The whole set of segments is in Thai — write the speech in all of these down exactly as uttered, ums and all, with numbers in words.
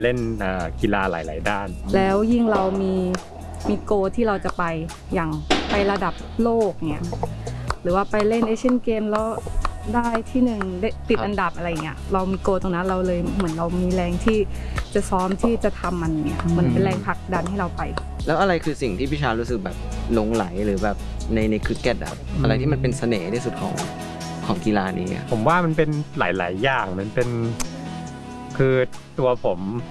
เล่นกีฬาหลายๆด้านแล้วยิ่งเรามีมีโกที่เราจะไปอย่างไประดับโลกเนี่ยหรือว่าไปเล่นเอเชียนเกมแล้วได้ที่หนึ่งติดอันดับอะไรเงี้ยเรามีโกตรงนั้นเราเลยเหมือนเรามีแรงที่จะซ้อมที่จะทำมันเนี่ยมันเป็นแรงผลักดันให้เราไปแล้วอะไรคือสิ่งที่พี่ชารู้สึกแบบหลงไหลหรือแบบในในคริกเก็ตอะอะไรที่มันเป็นเสน่ห์ที่สุดของของกีฬานี้ผมว่ามันเป็นหลายๆอย่างมันเป็นคือตัวผม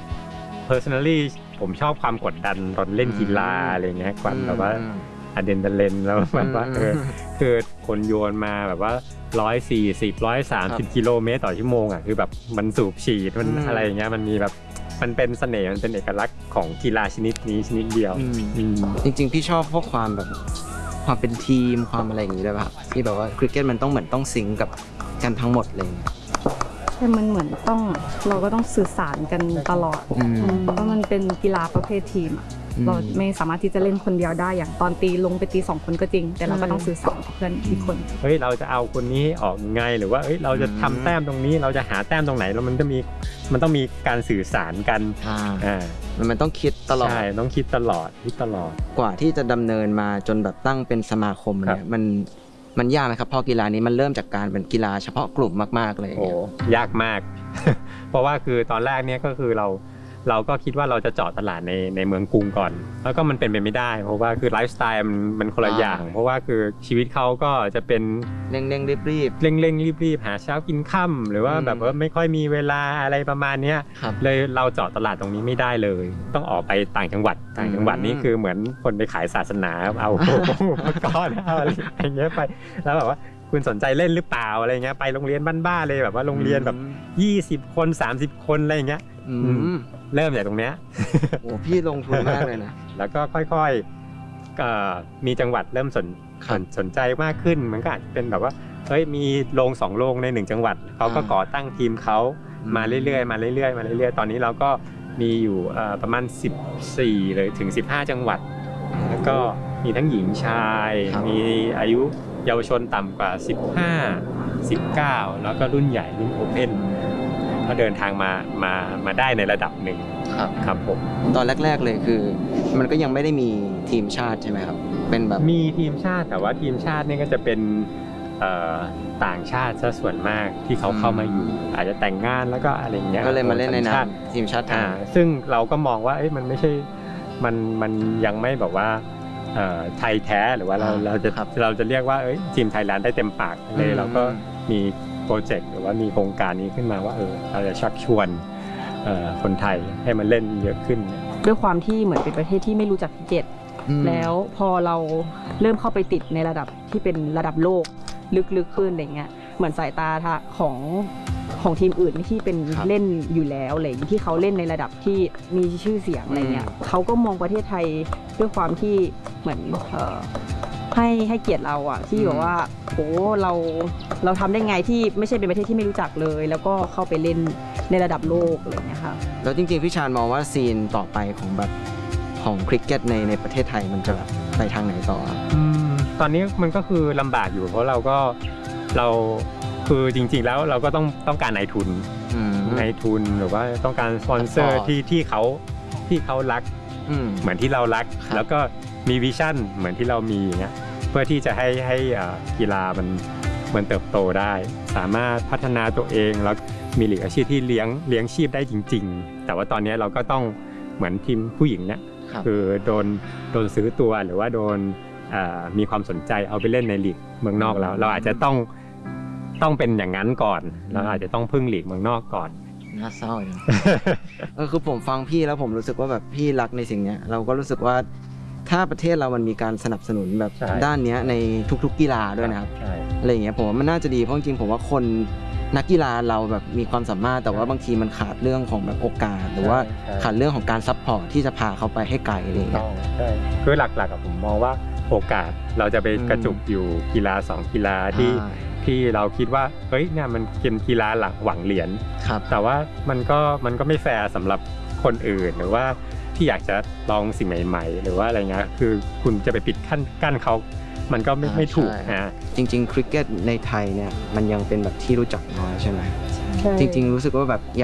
personally ผมชอบความกดดันตอนเล่นกีฬาอะไรเงี้ยกว่าแบบว่าอะดรีนาลีนแล้วแบบว่าเออคือคนโยนมาแบบว่าหนึ่งร้อยสี่สิบ หนึ่งร้อยสามสิบกิโลเมตรต่อชั่วโมงอ่ะคือแบบมันสูบฉีดมันอะไรอย่างเงี้ยมันมีแบบมันเป็นเสน่ห์มันเป็นเอกลักษณ์ของกีฬาชนิดนี้ชนิดเดียวจริงๆพี่ชอบพวกความแบบความเป็นทีมความอะไรอย่างงี้ด้วยป่ะที่แบบว่าคริกเก็ตมันต้องเหมือนต้องซิงก์กับกันทั้งหมดเลยแต่มันเหมือนต้องเราก็ต้องสื่อสารกันตลอดเพราะมันเป็นกีฬาประเภททีมอ่ะเราไม่สามารถที่จะเล่นคนเดียวได้อย่างตอนตีลงไปตีสองคนก็จริงแต่เราก็ต้องสื่อสารกับเพื่อนอีกคนเฮ้ยเราจะเอาคนนี้ออกไงหรือว่าเฮ้ยเราจะทำแต้มตรงนี้เราจะหาแต้มตรงไหนแล้วมันจะมีมันต้องมีการสื่อสารกันอ่ามันต้องคิดตลอดใช่ต้องคิดตลอดคิดตลอดกว่าที่จะดำเนินมาจนแบบตั้งเป็นสมาคมเนี่ยมันมันยากไหมครับพอกีฬานี้มันเริ่มจากการเป็นกีฬาเฉพาะกลุ่มมากๆเลยโอ้ยากมาก เพราะว่าคือตอนแรกเนี่ยก็คือเราเราก็คิดว่าเราจะเจาะตลาดในในเมืองกรุงก่อนแล้วก็มันเป็นไปไม่ได้เพราะว่าคือไลฟ์สไตล์มันมันคนละอย่างเพราะว่าคือชีวิตเขาก็จะเป็นเร่งเร่งรีบรีบเร่งเร่งรีบรีบหาเช้ากินค่ำหรือว่าแบบว่าไม่ค่อยมีเวลาอะไรประมาณนี้เลยเราเจาะตลาดตรงนี้ไม่ได้เลยต้องออกไปต่างจังหวัดต่างจังหวัดนี่คือเหมือนคนไปขายศาสนาเอาอุปกรณ์เอาอะไรอย่างเงี้ยไปแล้วแบบว่าคุณสนใจเล่นหรือเปล่าอะไรเงี้ยไปโรงเรียนบ้านๆเลยแบบว่าโรงเรียนแบบยี่สิบคนสามสิบคนอะไรอย่างเงี้ยเริ่มจากตรงเนี้ยโอ้พี่ลงทุนมากเลยนะแล้วก็ค่อยๆมีจังหวัดเริ่มสนสนใจมากขึ้นมันก็อาจจะเป็นแบบว่าเฮ้ยมีโรงสองโรงในหนึ่งจังหวัดเขาก็ก่อตั้งทีมเขามาเรื่อยๆมาเรื่อยๆมาเรื่อยๆตอนนี้เราก็มีอยู่ประมาณสิบสี่เลยถึงสิบห้าจังหวัดแล้วก็มีทั้งหญิงชายมีอายุเยาวชนต่ำกว่าสิบห้า สิบเก้าแล้วก็รุ่นใหญ่รุ่นโอเพ่นก็เดินทางมามามาได้ในระดับหนึ่งครับครับผมตอนแรกๆเลยคือมันก็ยังไม่ได้มีทีมชาติใช่ไหมครับเป็นแบบมีทีมชาติแต่ว่าทีมชาตินี่ก็จะเป็นต่างชาติซะส่วนมากที่เขาเข้ามาอยู่อาจจะแต่งงานแล้วก็อะไรเงี้ยก็เลยมาเล่นในนามทีมชาติไทยซึ่งเราก็มองว่าเอ้ยมันไม่ใช่มันมันยังไม่แบบว่าไทยแท้หรือว่าเราเราจะเราจะเรียกว่าเอ้ยทีมไทยแลนด์ได้เต็มปากเลยเราก็มีโปรเจกต์หรือว่ามีโครงการนี้ขึ้นมาว่าเออเราจะชักชวนคนไทยให้มันเล่นเยอะขึ้นด้วยความที่เหมือนเป็นประเทศที่ไม่รู้จักคริกเก็ตแล้วพอเราเริ่มเข้าไปติดในระดับที่เป็นระดับโลกลึกๆขึ้นอะไรเงี้ยเหมือนสายตาของของทีมอื่นที่เป็นเล่นอยู่แล้วอะไรที่เขาเล่นในระดับที่มีชื่อเสียงอะไรเงี้ยเขาก็มองประเทศไทยด้วยความที่เหมือนให้ให้เกียรติเราอ่ะที่แบบว่าโหเราเราทำได้ไงที่ไม่ใช่เป็นประเทศที่ไม่รู้จักเลยแล้วก็เข้าไปเล่นในระดับโลกอะไรเงี้ยค่ะแล้วจริงๆพี่ชาญมองว่าซีนต่อไปของแบบของคริกเก็ตในในประเทศไทยมันจะแบบไปทางไหนต่ออืมตอนนี้มันก็คือลำบากอยู่เพราะเราก็เราคือจริงๆแล้วเราก็ต้องต้องการนายทุนนายทุนหรือว่าต้องการสปอนเซอร์ที่ที่เขาที่เขารักเหมือนที่เรารักแล้วก็มีวิชั่นเหมือนที่เรามีอย่างเงี้ยเพื่อที่จะให้ให้กีฬามันมันเติบโตได้สามารถพัฒนาตัวเองแล้วมีหลีกอาชีพที่เลี้ยงเลี้ยงชีพได้จริงๆแต่ว่าตอนนี้เราก็ต้องเหมือนทีมผู้หญิงเนี่ยคือโดนโดนซื้อตัวหรือว่าโดนมีความสนใจเอาไปเล่นในลีกเมืองนอกแล้วเราอาจจะต้องต้องเป็นอย่างนั้นก่อนเราอาจจะต้องพึ่งลีกเมืองนอกก่อนน่าเศร้าจังเออคือผมฟังพี่แล้วผมรู้สึกว่าแบบพี่รักในสิ่งนี้เราก็รู้สึกว่าถ้าประเทศเรามันมีการสนับสนุนแบบด้านนี้ในทุกๆกีฬาด้วยนะครับอะไรอย่างเงี้ยผมว่ามันน่าจะดีเพราะจริงๆผมว่าคนนักกีฬาเราแบบมีความสามารถแต่ว่าบางทีมันขาดเรื่องของแบบโอกาสหรือว่าขาดเรื่องของการซัพพอร์ตที่จะพาเขาไปให้ไกลอะไรอย่างเงี้ยใช่คือหลักๆกับผมมองว่าโอกาสเราจะไปกระจุกอยู่กีฬาสองกีฬาที่ที่เราคิดว่าเฮ้ยเนี่ยมันเป็นกีฬาหลักหวังเหรียญแต่ว่ามันก็มันก็ไม่แฟร์สำหรับคนอื่นหรือว่าที่อยากจะลองสิ่งใหม่ๆหรือว่าอะไรเงี้ยคือคุณจะไปปิดขั้นกั้นเขามันก็ไม่ไม่ถูกนะจริงๆคริกเก็ตในไทยเนี่ยมันยังเป็นแบบที่รู้จักน้อยใช่ไหมจริงๆรู้สึกว่าแบบอยาก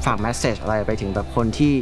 ฝากแมสเซจอะไรไปถึงแบบคนที่